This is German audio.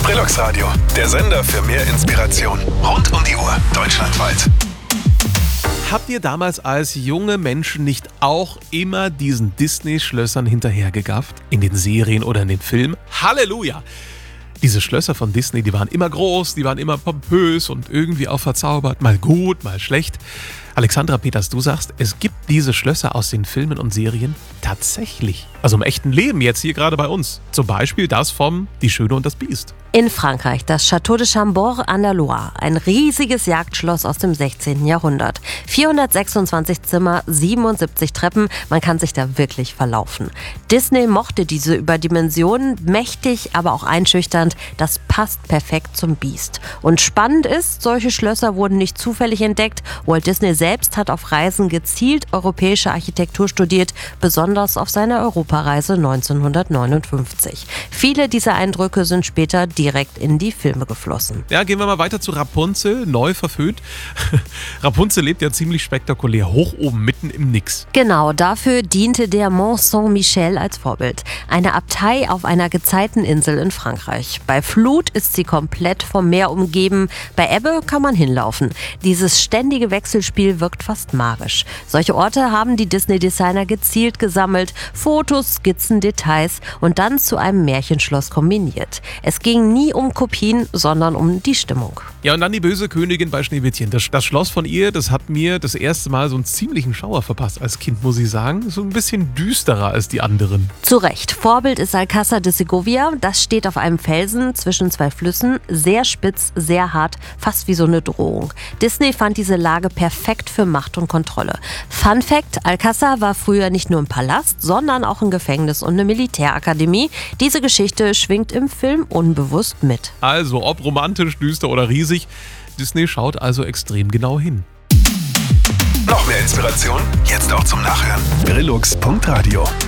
Trilux Radio, der Sender für mehr Inspiration. Rund um die Uhr, deutschlandweit. Habt ihr damals als junge Menschen nicht auch immer diesen Disney-Schlössern hinterhergegafft? In den Serien oder in den Filmen? Halleluja! Diese Schlösser von Disney, die waren immer groß, die waren immer pompös und irgendwie auch verzaubert. Mal gut, mal schlecht. Alexandra Peters, du sagst, es gibt diese Schlösser aus den Filmen und Serien tatsächlich. Also im echten Leben, jetzt hier gerade bei uns. Zum Beispiel das vom Die Schöne und das Biest. In Frankreich das Château de Chambord an der Loire, ein riesiges Jagdschloss aus dem 16. Jahrhundert. 426 Zimmer, 77 Treppen, man kann sich da wirklich verlaufen. Disney mochte diese Überdimensionen, mächtig, aber auch einschüchternd, das passt perfekt zum Biest. Und spannend ist, solche Schlösser wurden nicht zufällig entdeckt. Walt Disney selbst hat auf Reisen gezielt europäische Architektur studiert, besonders auf seiner Europareise 1959. Viele dieser Eindrücke sind später direkt in die Filme geflossen. Ja, gehen wir mal weiter zu Rapunzel, neu verföhnt. Rapunzel lebt ja ziemlich spektakulär, hoch oben, mitten im Nix. Genau, dafür diente der Mont Saint-Michel als Vorbild. Eine Abtei auf einer Gezeiteninsel in Frankreich. Bei Flut ist sie komplett vom Meer umgeben, bei Ebbe kann man hinlaufen. Dieses ständige Wechselspiel wirkt fast magisch. Solche Orte haben die Disney-Designer gezielt gesammelt, Fotos, Skizzen, Details und dann zu einem Märchenschloss kombiniert. Es ging nie um Kopien, sondern um die Stimmung. Ja, und dann die böse Königin bei Schneewittchen. Das Schloss von ihr, das hat mir das erste Mal so einen ziemlichen Schauer verpasst als Kind, muss ich sagen. So ein bisschen düsterer als die anderen. Zu Recht. Vorbild ist Alcázar de Segovia. Das steht auf einem Felsen zwischen zwei Flüssen. Sehr spitz, sehr hart, fast wie so eine Drohung. Disney fand diese Lage perfekt für Macht und Kontrolle. Fun Fact: Alcázar war früher nicht nur ein Palast, sondern auch ein Gefängnis und eine Militärakademie. Diese Geschichte schwingt im Film unbewusst mit. Also, ob romantisch, düster oder riesig, Disney schaut also extrem genau hin. Noch mehr Inspiration? Jetzt auch zum Nachhören. Trilux.radio